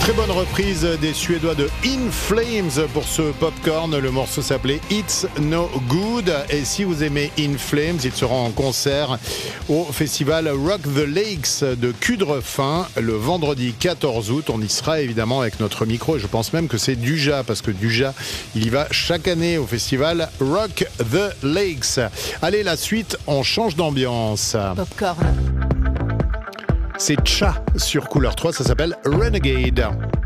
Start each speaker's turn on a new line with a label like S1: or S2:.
S1: Très bonne reprise des Suédois de In Flames pour ce popcorn. Le morceau s'appelait It's No Good. Et si vous aimez In Flames, ils seront en concert au festival Rock the Lakes de Cudrefin le vendredi 14 août. On y sera évidemment avec notre micro. Et je pense même que c'est Duja, parce que Duja, il y va chaque année au festival Rock the Lakes. Allez, la suite, on change d'ambiance.
S2: Popcorn.
S1: C'est Cha sur Couleur 3, ça s'appelle Renegade.